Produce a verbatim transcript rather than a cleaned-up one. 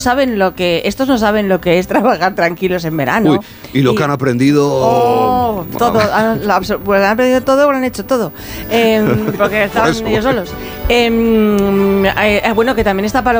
saben lo que estos no saben lo que es trabajar tranquilos en verano. Uy, y lo y, que han aprendido oh, todo han, la, pues han aprendido todo o lo han hecho todo eh, porque estaban ellos solos eh, eh, bueno, que también está Paloma